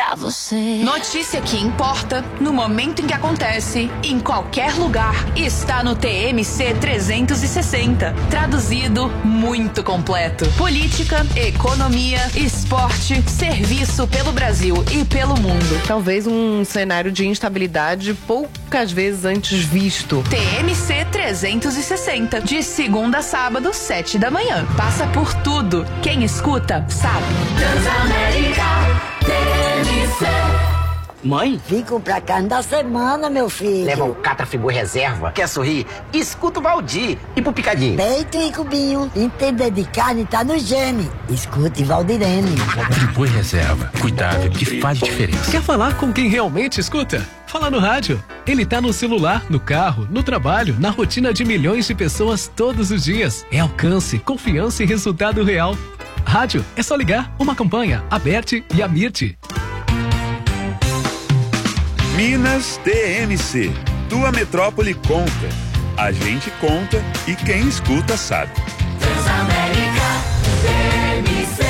pra você. Notícia que importa, no momento em que acontece, em qualquer lugar, está no TMC 360. Traduzido, muito completo. Política, economia, esporte, serviço pelo Brasil e pelo mundo. Talvez um cenário de instabilidade poucas vezes antes visto. TMC 360, de segunda a sábado, 7 da manhã. Passa por tudo. Quem escuta, sabe. Transamérica TMC. Mãe? Vim comprar carne da semana, meu filho. Leva o Catrafigu Reserva. Quer sorrir? Escuta o Valdir. E pro Picadinho? Peito e cubinho. Entender de carne tá no gene. Escute Valdirene. Catrafigu Reserva. Cuidado que faz diferença. Quer falar com quem realmente escuta? Fala no rádio. Ele tá no celular, no carro, no trabalho, na rotina de milhões de pessoas todos os dias. É alcance, confiança e resultado real. Rádio, é só ligar. Uma campanha, Aberte e Amirte. Minas TMC. Tua metrópole conta. A gente conta e quem escuta sabe. Transamérica TMC.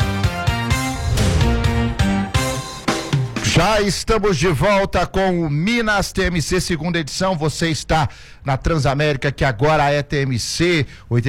Já estamos de volta com o Minas TMC, segunda edição. Você está na Transamérica, que agora é TMC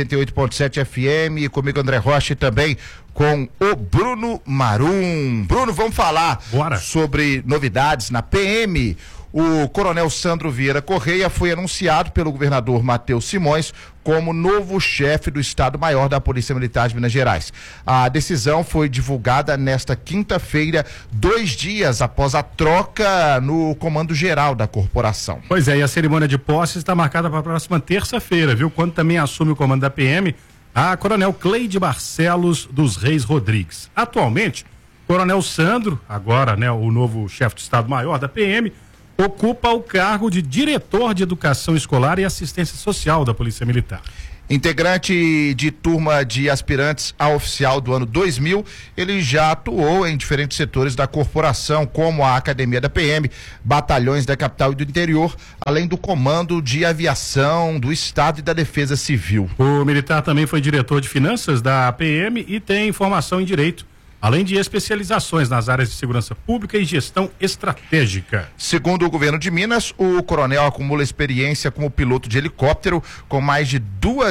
88.7 FM, comigo André Rocha e também com o Bruno Marum. Bruno, vamos falar sobre novidades na PM. O coronel Sandro Vieira Correia foi anunciado pelo governador Matheus Simões como novo chefe do Estado-Maior da Polícia Militar de Minas Gerais. A decisão foi divulgada nesta quinta-feira, 2 dias após a troca no comando geral da corporação. Pois é, e a cerimônia de posse está marcada para a próxima terça-feira, viu? Quando também assume o comando da PM a coronel Cleide Barcelos dos Reis Rodrigues. Atualmente, coronel Sandro, agora, né, o novo chefe do Estado-Maior da PM, ocupa o cargo de diretor de Educação Escolar e Assistência Social da Polícia Militar. Integrante de turma de aspirantes a oficial do ano 2000, ele já atuou em diferentes setores da corporação, como a Academia da PM, batalhões da capital e do interior, além do Comando de Aviação do Estado e da Defesa Civil. O militar também foi diretor de Finanças da PM e tem formação em Direito, além de especializações nas áreas de segurança pública e gestão estratégica. Segundo o governo de Minas, o coronel acumula experiência como piloto de helicóptero com mais de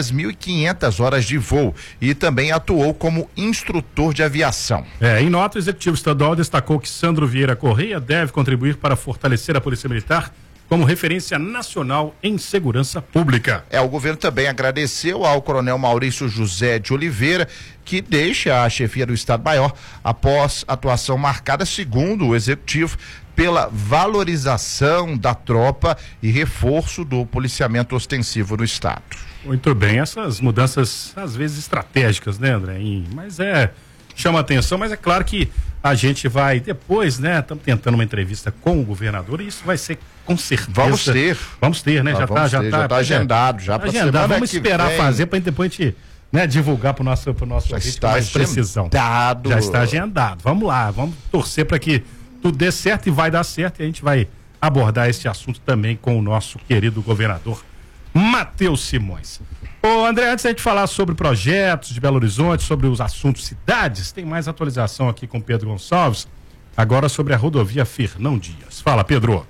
2.500 horas de voo e também atuou como instrutor de aviação. Em nota, o executivo estadual destacou que Sandro Vieira Correia deve contribuir para fortalecer a Polícia Militar como referência nacional em segurança pública. O governo também agradeceu ao coronel Maurício José de Oliveira, que deixa a chefia do Estado-Maior após atuação marcada, segundo o executivo, pela valorização da tropa e reforço do policiamento ostensivo no Estado. Muito bem, essas mudanças às vezes estratégicas, né, André? Mas chama atenção, mas é claro que a gente vai depois, né? Estamos tentando uma entrevista com o governador e isso vai ser com certeza. Vamos ter, né? Já está agendado, já para semana. Vamos esperar fazer para depois a gente, né, divulgar para o nosso ouvinte com mais precisão. Já está agendado. Vamos lá, vamos torcer para que tudo dê certo e vai dar certo e a gente vai abordar esse assunto também com o nosso querido governador Matheus Simões. Ô André, antes da gente falar sobre projetos de Belo Horizonte, sobre os assuntos cidades, tem mais atualização aqui com Pedro Gonçalves, agora sobre a rodovia Fernão Dias. Fala, Pedro.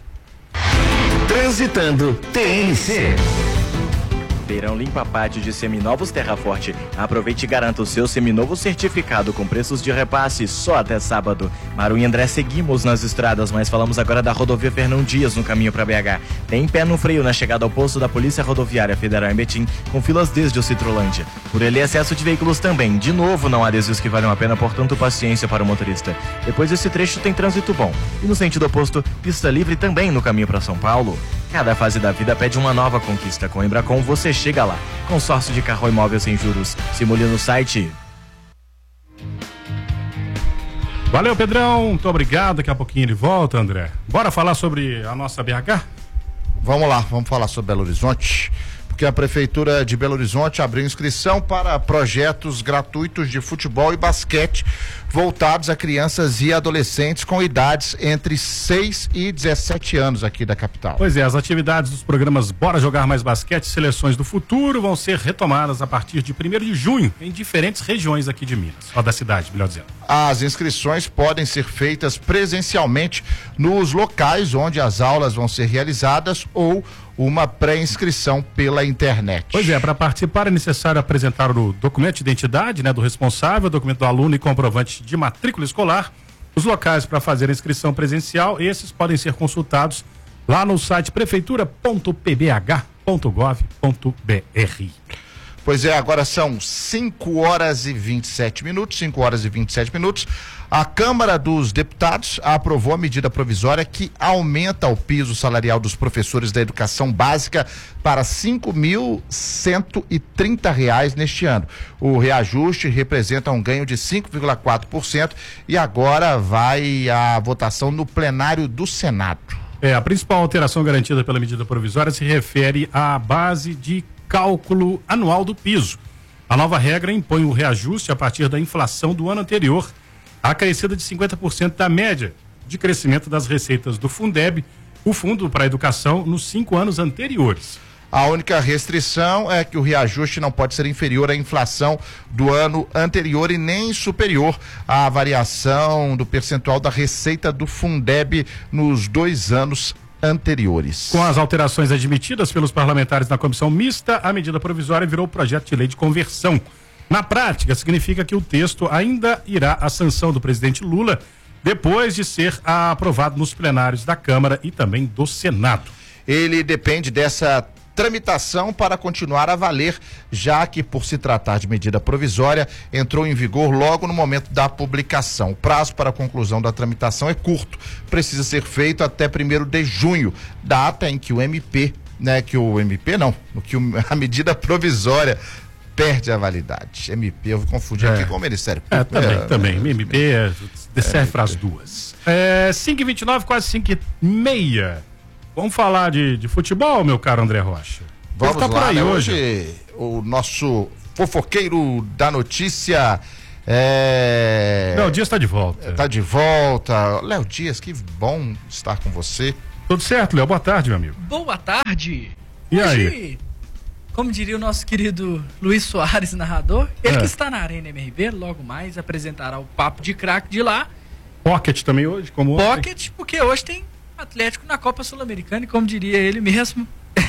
Transitando TNC. Feirão Limpa Pátio de Seminovos Terra Forte. Aproveite e garanta o seu seminovo certificado com preços de repasse só até sábado. Maru e André, seguimos nas estradas, mas falamos agora da rodovia Fernão Dias no caminho para BH. Tem pé no freio na chegada ao posto da Polícia Rodoviária Federal em Betim, com filas desde o Citrolândia. Por ele, excesso de veículos também. De novo, não há desvios que valham a pena, portanto, paciência para o motorista. Depois desse trecho tem trânsito bom. E no sentido oposto, pista livre também no caminho para São Paulo. Cada fase da vida pede uma nova conquista. Com Embracon você chega lá. Consórcio de Carro Imóvel sem juros. Simule no site. Valeu, Pedrão. Muito obrigado. Daqui a pouquinho ele volta, André. Bora falar sobre a nossa BH? Vamos lá, vamos falar sobre Belo Horizonte. Porque que a Prefeitura de Belo Horizonte abriu inscrição para projetos gratuitos de futebol e basquete voltados a crianças e adolescentes com idades entre 6 e 17 anos aqui da capital. Pois é, as atividades dos programas Bora Jogar Mais Basquete e Seleções do Futuro vão ser retomadas a partir de 1º de junho em diferentes regiões aqui de Minas, ou da cidade, melhor dizendo. As inscrições podem ser feitas presencialmente nos locais onde as aulas vão ser realizadas ou uma pré-inscrição pela internet. Pois é, para participar é necessário apresentar o documento de identidade, do responsável, documento do aluno e comprovante de matrícula escolar. Os locais para fazer a inscrição presencial, esses podem ser consultados lá no site prefeitura.pbh.gov.br. Pois é, agora são 5 horas e 27 minutos, 5 horas e 27 minutos. A Câmara dos Deputados aprovou a medida provisória que aumenta o piso salarial dos professores da educação básica para R$ 5.130 neste ano. O reajuste representa um ganho de 5,4% e agora vai à votação no plenário do Senado. A principal alteração garantida pela medida provisória se refere à base de cálculo anual do piso. A nova regra impõe o reajuste a partir da inflação do ano anterior, acrescida de 50% da média de crescimento das receitas do Fundeb, o Fundo para a Educação, nos 5 anos anteriores. A única restrição é que o reajuste não pode ser inferior à inflação do ano anterior e nem superior à variação do percentual da receita do Fundeb nos 2 anos anteriores. Com as alterações admitidas pelos parlamentares na comissão mista, a medida provisória virou projeto de lei de conversão. Na prática, significa que o texto ainda irá à sanção do presidente Lula depois de ser aprovado nos plenários da Câmara e também do Senado. Ele depende dessa tramitação para continuar a valer, já que, por se tratar de medida provisória, entrou em vigor logo no momento da publicação. O prazo para a conclusão da tramitação é curto, precisa ser feito até 1º de junho, data em que a medida provisória perde a validade. MP, eu vou confundir aqui com o Ministério Público. Também. MP serve para as duas. 5h29, quase 5h30. Vamos falar de futebol, meu caro André Rocha. Vamos lá, por aí hoje o nosso fofoqueiro da notícia Léo Dias está de volta. Está de volta. Léo Dias, que bom estar com você. Tudo certo, Léo? Boa tarde, meu amigo. Boa tarde. E aí? Como diria o nosso querido Luiz Soares, narrador, ele que está na Arena MRV, logo mais apresentará o Papo de Craque de lá. Pocket também hoje, como ontem? Pocket, porque hoje tem Atlético na Copa Sul-Americana e, como diria ele mesmo,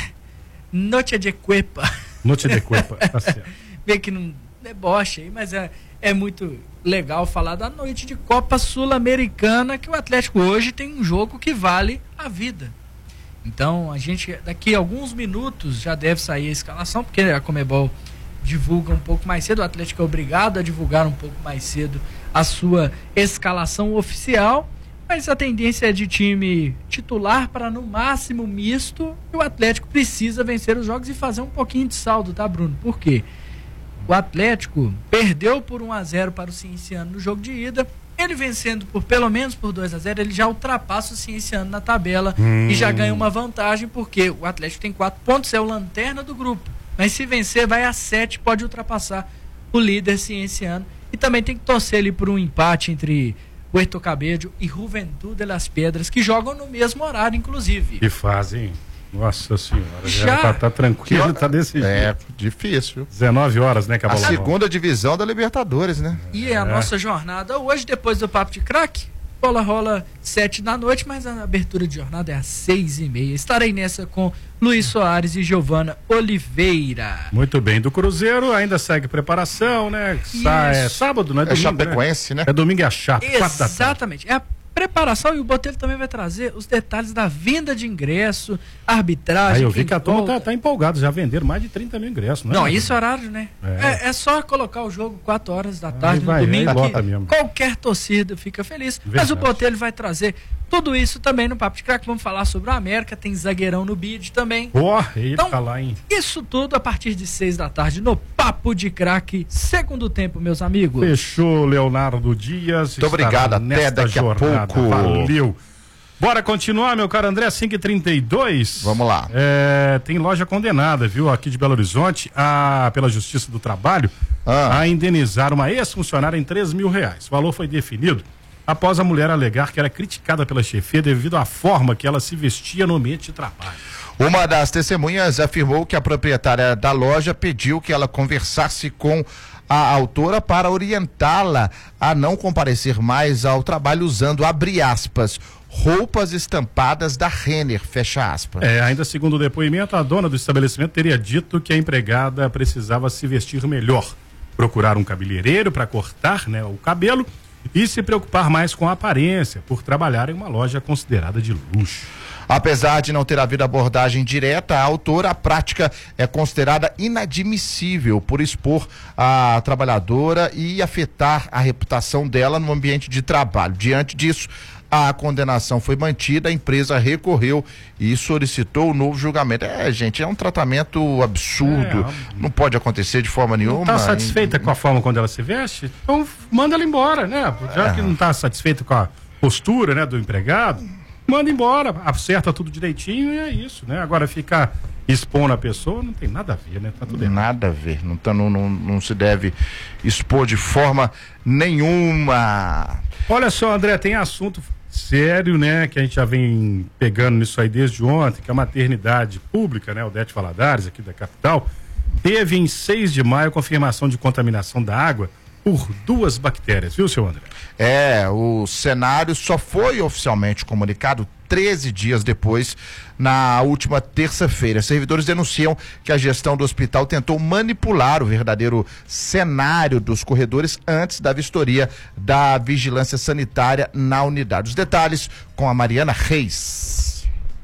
noite de cuepa. Noite de cuepa, tá certo. Vê que não deboche aí, mas é muito legal falar da noite de Copa Sul-Americana, que o Atlético hoje tem um jogo que vale a vida. Então, a gente, daqui a alguns minutos, já deve sair a escalação, porque a Conmebol divulga um pouco mais cedo, o Atlético é obrigado a divulgar um pouco mais cedo a sua escalação oficial, mas a tendência é de time titular para no máximo misto, e o Atlético precisa vencer os jogos e fazer um pouquinho de saldo, tá, Bruno? Por quê? O Atlético perdeu por 1-0 para o Cienciano no jogo de ida. Ele vencendo por pelo menos por 2-0, ele já ultrapassa o Cienciano na tabela e já ganha uma vantagem, porque o Atlético tem 4 pontos, é o lanterna do grupo. Mas se vencer, vai a 7, pode ultrapassar o líder Cienciano. E também tem que torcer ali por um empate entre Puerto Cabello e Juventud de las Pedras, que jogam no mesmo horário, inclusive. Que fazem. Nossa senhora, já tá tranquilo, tá desse jeito. É difícil. 19 horas, né, a segunda divisão da Libertadores, né? E a nossa jornada hoje, depois do Papo de Craque, bola rola 7 da noite, mas a abertura de jornada é às 6h30. Estarei nessa com Luiz Soares e Giovana Oliveira. Muito bem, do Cruzeiro ainda segue preparação, né? É sábado, não é domingo, Chapecoense, né? É domingo e a Chape. Exatamente, é a preparação, e o Botelho também vai trazer os detalhes da venda de ingresso, arbitragem. Aí eu vi que a turma tá empolgada, já venderam mais de 30 mil ingressos, né? Não, isso é horário, né? É só colocar o jogo 4 horas da tarde no domingo, que qualquer torcida fica feliz. Verdade. Mas o Botelho vai trazer tudo isso também no Papo de Craque. Vamos falar sobre o América, tem zagueirão no bid também. Então, tá lá, hein? Isso tudo a partir de 6 da tarde no Papo de Craque, segundo tempo, meus amigos. Fechou, Leonardo Dias. Muito obrigado, até daqui a pouco. Valeu. Bora continuar, meu caro André, 5h32. Vamos lá. Tem loja condenada, viu, aqui de Belo Horizonte, pela Justiça do Trabalho, a indenizar uma ex-funcionária em R$3 mil. O valor foi definido após a mulher alegar que era criticada pela chefia devido à forma que ela se vestia no ambiente de trabalho. Uma das testemunhas afirmou que a proprietária da loja pediu que ela conversasse com a autora para orientá-la a não comparecer mais ao trabalho usando, abre aspas, roupas estampadas da Renner, fecha aspas. Ainda segundo o depoimento, a dona do estabelecimento teria dito que a empregada precisava se vestir melhor, procurar um cabeleireiro para cortar, né, o cabelo e se preocupar mais com a aparência, por trabalhar em uma loja considerada de luxo. Apesar de não ter havido abordagem direta à autora, a prática é considerada inadmissível por expor a trabalhadora e afetar a reputação dela no ambiente de trabalho. Diante disso, a condenação foi mantida, a empresa recorreu e solicitou o novo julgamento. Gente, é um tratamento absurdo, não pode acontecer de forma nenhuma. Não está satisfeita com a forma quando ela se veste? Então manda ela embora, né? Já que não está satisfeita com a postura, né, do empregado, manda embora, acerta tudo direitinho e é isso, né? Agora ficar expondo a pessoa não tem nada a ver, né? Tá tudo errado. Nada a ver, não se deve expor de forma nenhuma. Olha só, André, tem assunto sério, né, que a gente já vem pegando nisso aí desde ontem, que a maternidade pública, né, Odete Valadares, aqui da capital, teve em 6 de maio confirmação de contaminação da água por 2 bactérias, viu, seu André? O cenário só foi oficialmente comunicado 13 dias depois, na última terça-feira. Servidores denunciam que a gestão do hospital tentou manipular o verdadeiro cenário dos corredores antes da vistoria da vigilância sanitária na unidade. Os detalhes com a Mariana Reis.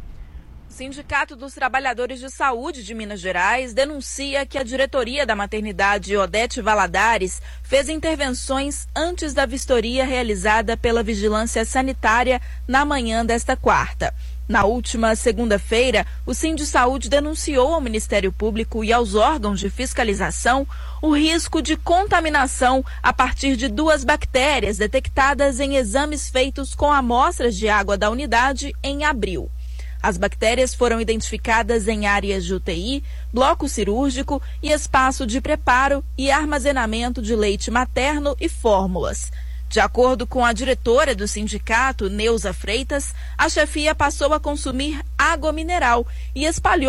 O Sindicato dos Trabalhadores de Saúde de Minas Gerais denuncia que a diretoria da maternidade Odete Valadares fez intervenções antes da vistoria realizada pela Vigilância Sanitária na manhã desta quarta. Na última segunda-feira, o Sindisaúde denunciou ao Ministério Público e aos órgãos de fiscalização o risco de contaminação a partir de 2 bactérias detectadas em exames feitos com amostras de água da unidade em abril. As bactérias foram identificadas em áreas de UTI, bloco cirúrgico e espaço de preparo e armazenamento de leite materno e fórmulas. De acordo com a diretora do sindicato, Neuza Freitas, a chefia passou a consumir água mineral e espalhou